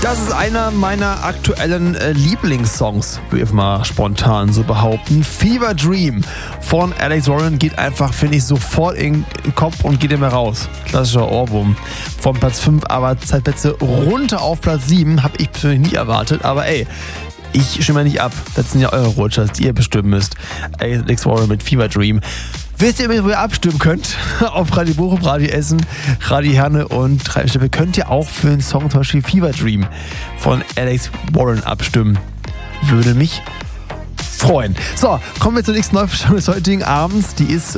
Das ist einer meiner aktuellen Lieblingssongs, würde ich mal spontan so behaupten. Fever Dream von Alex Warren geht einfach, finde ich, sofort in den Kopf und geht immer raus. Klassischer Ohrwurm. Von Platz 5 aber 2 Plätze runter auf Platz 7, habe ich persönlich nie erwartet, aber ey, ich stimme nicht ab. Das sind ja eure Rutschers, die ihr bestimmen müsst. Alex Warren mit Fever Dream. Wisst ihr, wo ihr abstimmen könnt? Auf Radio Bochum, Radio Essen, Radio Herne und Treibstimme könnt ihr auch für einen Song zum Beispiel Fever Dream von Alex Warren abstimmen. Würde mich freuen. So, kommen wir zur nächsten Neuverstellung des heutigen Abends. Die ist